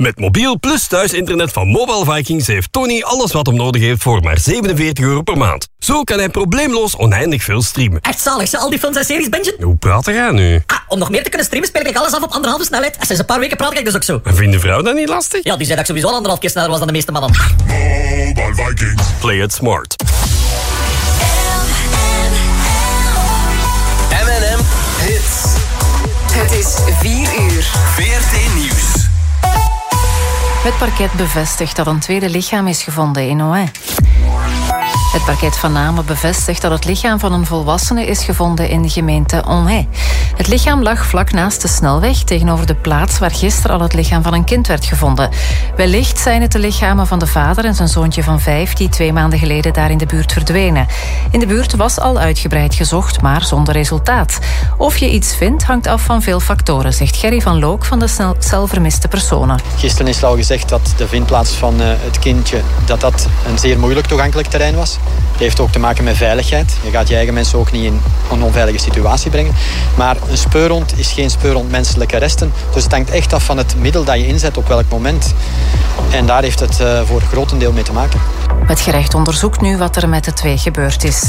Met mobiel plus thuisinternet van Mobile Vikings heeft Tony alles wat hem nodig heeft voor maar €47 per maand. Zo kan hij probleemloos oneindig veel streamen. Echt zalig, al die films en series bingen? Hoe praat jij nu? Om nog meer te kunnen streamen speel ik alles af op 1,5 snelheid. En sinds een paar weken praat ik dus ook zo. En vindt de vrouw dat niet lastig? Ja, die zei dat ik sowieso al 1,5 keer sneller was dan de meeste mannen. Mobile Vikings. Play it smart. M&M Hits. Het is 4 uur. VRT Nieuws. Het parket bevestigt dat een tweede lichaam is gevonden in Ohain. Het parket van Namen bevestigt dat het lichaam van een volwassene is gevonden in de gemeente Ohain. Het lichaam lag vlak naast de snelweg tegenover de plaats waar gisteren al het lichaam van een kind werd gevonden. Wellicht zijn het de lichamen van de vader en zijn zoontje van 5 die 2 maanden geleden daar in de buurt verdwenen. In de buurt was al uitgebreid gezocht, maar zonder resultaat. Of je iets vindt hangt af van veel factoren, zegt Gerry van Look van de cel vermiste personen. Gisteren is al gezegd dat de vindplaats van het kindje dat een zeer moeilijk toegankelijk terrein was. Het heeft ook te maken met veiligheid. Je gaat je eigen mensen ook niet in een onveilige situatie brengen. Maar een speurhond is geen speurhond menselijke resten. Dus het hangt echt af van het middel dat je inzet op welk moment. En daar heeft het voor een grotendeel mee te maken. Het gerecht onderzoekt nu wat er met de 2 gebeurd is.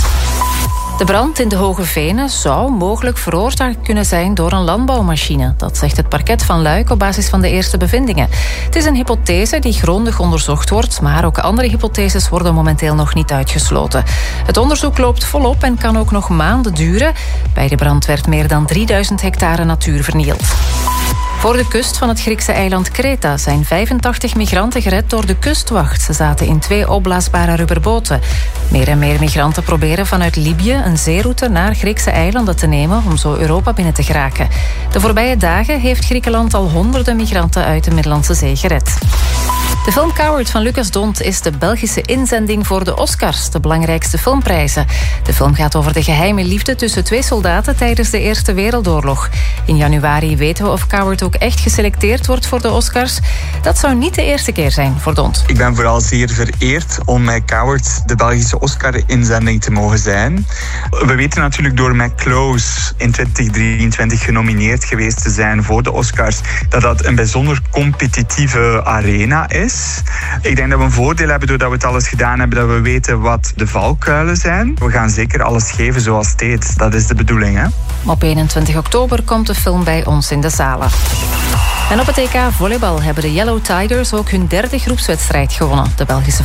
De brand in de Hoge Venen zou mogelijk veroorzaakt kunnen zijn door een landbouwmachine. Dat zegt het parket van Luik op basis van de eerste bevindingen. Het is een hypothese die grondig onderzocht wordt, maar ook andere hypotheses worden momenteel nog niet uitgesloten. Het onderzoek loopt volop en kan ook nog maanden duren. Bij de brand werd meer dan 3000 hectare natuur vernield. Voor de kust van het Griekse eiland Kreta zijn 85 migranten gered door de kustwacht. Ze zaten in 2 opblaasbare rubberboten. Meer en meer migranten proberen vanuit Libië een zeeroute naar Griekse eilanden te nemen om zo Europa binnen te geraken. De voorbije dagen heeft Griekenland al honderden migranten uit de Middellandse Zee gered. De film Coward van Lucas Dont is de Belgische inzending voor de Oscars, de belangrijkste filmprijzen. De film gaat over de geheime liefde tussen 2 soldaten tijdens de Eerste Wereldoorlog. In januari weten we of Coward ook echt geselecteerd wordt voor de Oscars. Dat zou niet de eerste keer zijn voor Dont. Ik ben vooral zeer vereerd om met Coward de Belgische Oscar-inzending te mogen zijn. We weten natuurlijk door Mac Close in 2023 genomineerd geweest te zijn voor de Oscars, dat een bijzonder competitieve arena is. Ik denk dat we een voordeel hebben doordat we het alles gedaan hebben, dat we weten wat de valkuilen zijn. We gaan zeker alles geven zoals steeds. Dat is de bedoeling, hè? Op 21 oktober komt de film bij ons in de zalen. En op het EK volleybal hebben de Yellow Tigers ook hun 3e groepswedstrijd gewonnen. De Belgische